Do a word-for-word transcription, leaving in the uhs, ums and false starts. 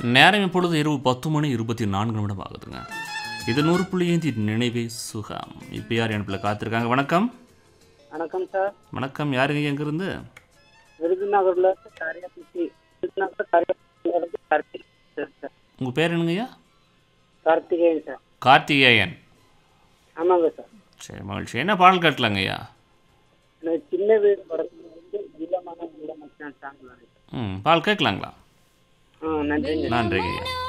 நேரம் இப்பொழுது இரவு பத்து மணி இருபத்தி நான்கு நிமிடம் ஆகுதுங்க. இது நூறு புள்ளி ஐந்து நினைவே சுகம். இப்போ யார் இணைப்பில் காத்திருக்காங்க? வணக்கம். வணக்கம் சார். வணக்கம். யாருங்க எங்கிருந்து? விருதுநகர்ல காரியாபட்டி விருதுநகர் காரியாபட்டி கார்த்திகேயன் சார். உங்கள் பேர் என்னங்கய்யா? கார்த்திகேயன் சார். கார்த்திகேயன். ஆமாங்க சார். சரி, மகிழ்ச்சி. என்ன பாடல் கட்டலாங்கய்யா? எனக்கு சின்ன வீடு படத்துல வந்து நீளமான நீளமச்சான் சாங். ம் பாடல் கேட்கலாங்களா? ஆ நன்றிங்க. நன்றிங்கய்யா.